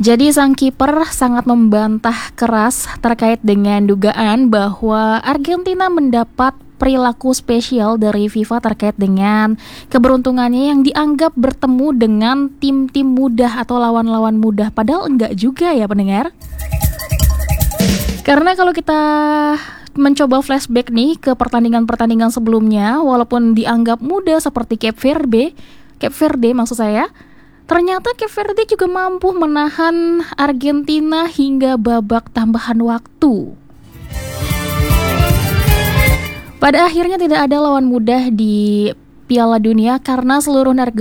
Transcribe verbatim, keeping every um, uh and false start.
Jadi sang kiper sangat membantah keras terkait dengan dugaan bahwa Argentina mendapat perilaku spesial dari FIFA terkait dengan keberuntungannya yang dianggap bertemu dengan tim-tim mudah atau lawan-lawan mudah. Padahal enggak juga ya pendengar. Karena kalau kita mencoba flashback nih ke pertandingan-pertandingan sebelumnya, walaupun dianggap mudah seperti Cape Verde, Cape Verde maksud saya, ternyata Cape Verde juga mampu menahan Argentina hingga babak tambahan waktu. Pada akhirnya tidak ada lawan mudah di Piala Dunia karena seluruh negara